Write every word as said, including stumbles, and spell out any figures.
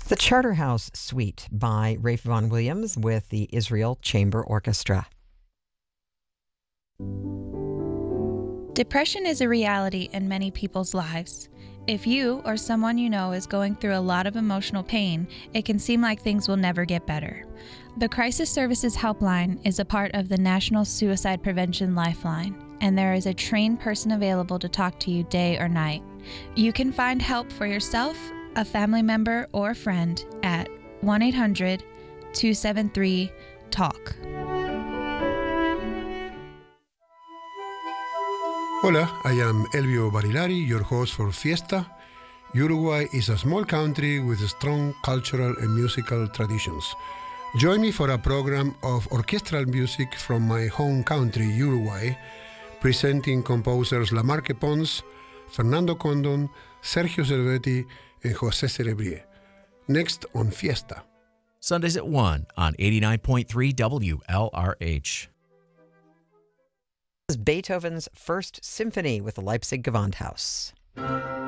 The Charterhouse Suite by Rafe Vaughan Williams with the Israel Chamber Orchestra. Depression is a reality in many people's lives. If you or someone you know is going through a lot of emotional pain, it can seem like things will never get better. The Crisis Services Helpline is a part of the National Suicide Prevention Lifeline, and there is a trained person available to talk to you day or night. You can find help for yourself, a family member, or a friend at one eight hundred two seven three talk. Hola, I am Elvio Barilari, your host for Fiesta. Uruguay is a small country with strong cultural and musical traditions. Join me for a program of orchestral music from my home country, Uruguay, presenting composers Lamarque Pons, Fernando Condon, Sergio Cervetti, and José Cerebrier. Next on Fiesta. Sundays at one on eighty-nine point three W L R H. This is Beethoven's First Symphony with the Leipzig Gewandhaus.